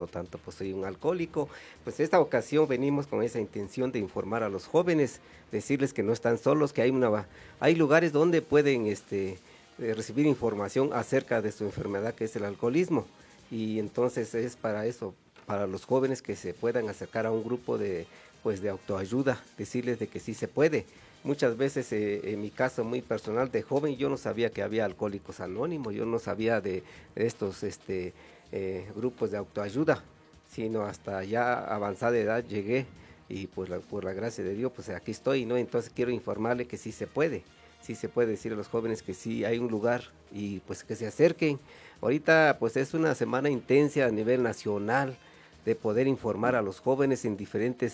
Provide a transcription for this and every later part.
tanto pues soy un alcohólico. Pues esta ocasión venimos con esa intención de informar a los jóvenes, decirles que no están solos, que hay lugares donde pueden recibir información acerca de su enfermedad, que es el alcoholismo. Y entonces es para eso, para los jóvenes que se puedan acercar a un grupo de autoayuda, decirles de que sí se puede. Muchas veces, en mi caso muy personal de joven, yo no sabía que había Alcohólicos Anónimos, yo no sabía de estos grupos de autoayuda, sino hasta ya avanzada edad llegué y pues por la gracia de Dios, pues aquí estoy, ¿no? Entonces quiero informarle que sí se puede decir a los jóvenes que sí hay un lugar y pues que se acerquen. Ahorita pues es una semana intensa a nivel nacional, de poder informar a los jóvenes en diferentes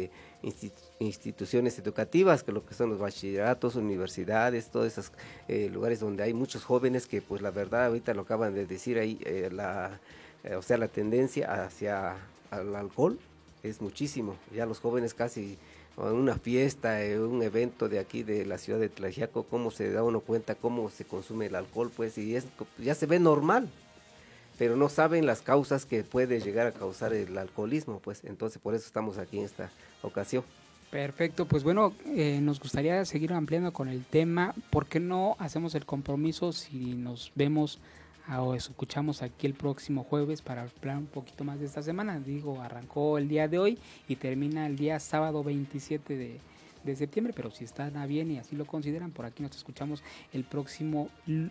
instituciones educativas, que lo que son los bachilleratos, universidades, todos esos lugares donde hay muchos jóvenes que pues la verdad ahorita lo acaban de decir ahí, la tendencia hacia el alcohol es muchísimo. Ya los jóvenes casi en una fiesta, un evento de aquí de la ciudad de Tlaxiaco, cómo se da uno cuenta cómo se consume el alcohol, pues, y ya se ve normal, pero no saben las causas que puede llegar a causar el alcoholismo, pues, entonces por eso estamos aquí en esta ocasión. Perfecto, pues bueno, nos gustaría seguir ampliando con el tema. ¿Por qué no hacemos el compromiso si nos vemos o escuchamos aquí el próximo jueves para hablar un poquito más de esta semana? Digo, arrancó el día de hoy y termina el día sábado 27 de septiembre, pero si están a bien y así lo consideran, por aquí nos escuchamos el próximo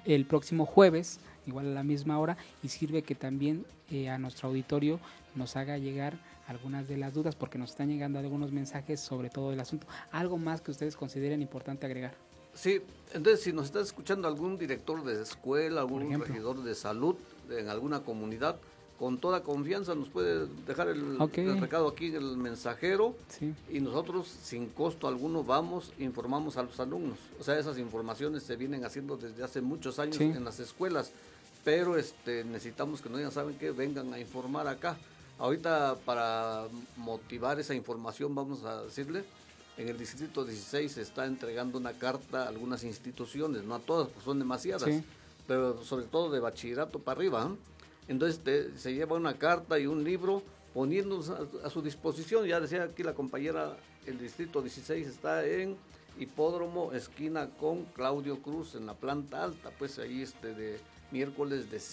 jueves, igual a la misma hora, y sirve que también a nuestro auditorio nos haga llegar algunas de las dudas, porque nos están llegando algunos mensajes sobre todo el asunto. ¿Algo más que ustedes consideren importante agregar? Sí, entonces si nos está escuchando algún director de escuela, algún regidor de salud en alguna comunidad, con toda confianza nos puede dejar el recado aquí en el mensajero, sí, y nosotros sin costo alguno informamos a los alumnos. O sea, esas informaciones se vienen haciendo desde hace muchos años, sí, en las escuelas, pero necesitamos que nos digan, ¿saben qué? Vengan a informar acá. Ahorita para motivar esa información vamos a decirle, en el distrito 16 se está entregando una carta a algunas instituciones, no a todas, pues son demasiadas, sí, pero sobre todo de bachillerato para arriba, ¿eh? Entonces se lleva una carta y un libro poniéndonos a su disposición. Ya decía aquí la compañera, el distrito 16 está en Hipódromo, esquina con Claudio Cruz, en la planta alta, pues ahí de miércoles de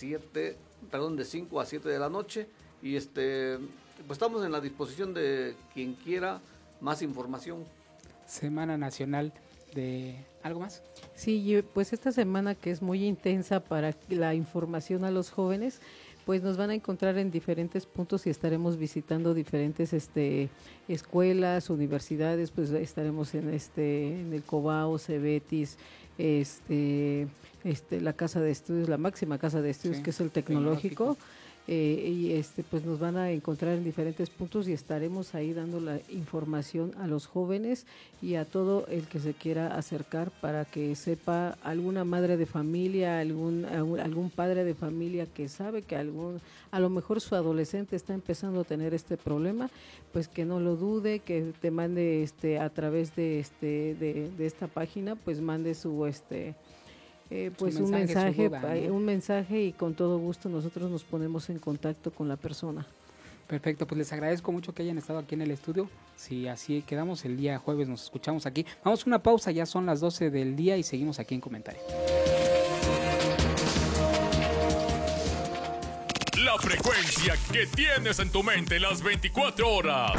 5 a 7 de la noche, y pues estamos en la disposición de quien quiera más información. Semana Nacional de... ¿Algo más? Sí, pues esta semana que es muy intensa para la información a los jóvenes, pues nos van a encontrar en diferentes puntos y estaremos visitando diferentes escuelas, universidades, pues estaremos en el Cobao, Cebetis, la casa de estudios, la máxima casa de estudios, sí, que es el tecnológico. Pues nos van a encontrar en diferentes puntos y estaremos ahí dando la información a los jóvenes y a todo el que se quiera acercar, para que sepa alguna madre de familia, algún padre de familia que sabe que a lo mejor su adolescente está empezando a tener este problema, pues que no lo dude, que te mande a través de esta página, pues mande su pues un mensaje, y con todo gusto nosotros nos ponemos en contacto con la persona. Perfecto, pues les agradezco mucho que hayan estado aquí en el estudio. Si así quedamos, el día jueves nos escuchamos aquí. Vamos a una pausa, ya son las 12 del día y seguimos aquí en Comentario. La frecuencia que tienes en tu mente las 24 horas.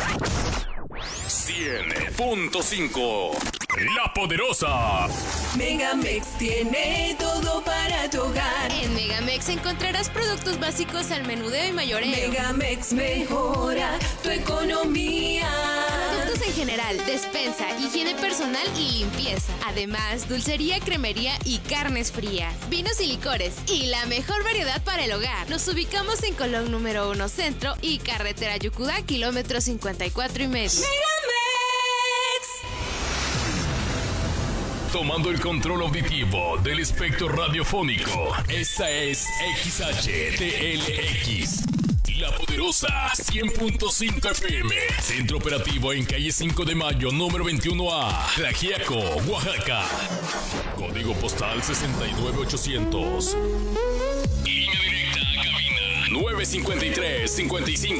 100.5. La Poderosa. Megamex tiene todo para tu hogar. En Megamex encontrarás productos básicos al menudeo y mayoreo. Megamex mejora tu economía. Productos en general, despensa, higiene personal y limpieza. Además, dulcería, cremería y carnes frías. Vinos y licores y la mejor variedad para el hogar. Nos ubicamos en Colón número 1 Centro y Carretera Yucudá, kilómetro 54.5. ¡Megamex! Tomando el control auditivo del espectro radiofónico. Esta es XHTLX. La Poderosa 100.5 FM. Centro operativo en calle 5 de Mayo, número 21A. Tlaxiaco, Oaxaca. Código postal 69800. Línea directa a cabina 953-55.